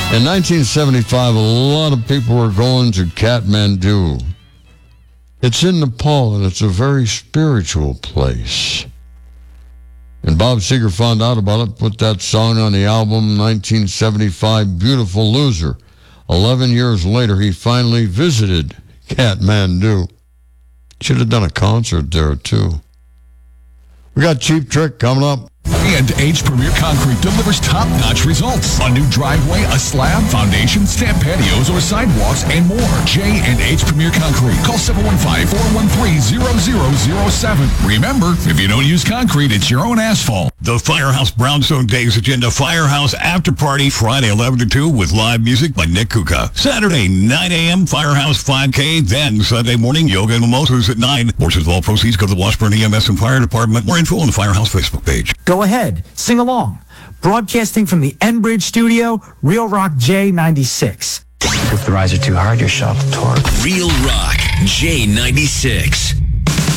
In 1975, a lot of people were going to Kathmandu. It's in Nepal, and it's a very spiritual place. And Bob Seger found out about it, put that song on the album 1975, Beautiful Loser. 11 years later, he finally visited Kathmandu. Should have done a concert there, too. We got Cheap Trick coming up. And H Premier Concrete delivers top-notch results. A new driveway, a slab, foundation, stamp patios, or sidewalks, and more. J&H Premier Concrete. Call 715-413-0007. Remember, if you don't use concrete, it's your own asphalt. The Firehouse Brownstone Days Agenda Firehouse After Party, Friday 11 to 2 with live music by Nick Kuka. Saturday, 9 a.m., Firehouse 5K. Then Sunday morning, yoga and mimosas at 9. Portions of all proceeds go to the Washburn EMS and Fire Department. More info on the Firehouse Facebook page. Go ahead, sing along. Broadcasting from the Enbridge studio, Real Rock J96. If the rides are too hard, your shuttle torque. Real Rock J96.